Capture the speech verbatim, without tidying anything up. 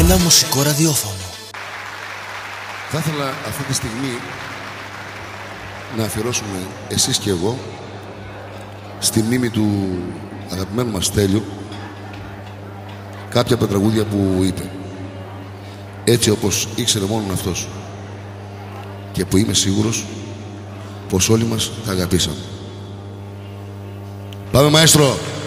Ένα μουσικό ραδιόφωνο. Θα ήθελα αυτή τη στιγμή να αφιερώσουμε εσείς και εγώ στη μνήμη του αγαπημένου μας Στέλιου κάποια από τα τραγούδια που είπε, έτσι όπως ήξερε μόνον αυτός και που είμαι σίγουρος πως όλοι μας θα αγαπήσαμε. Πάμε, μαέστρο!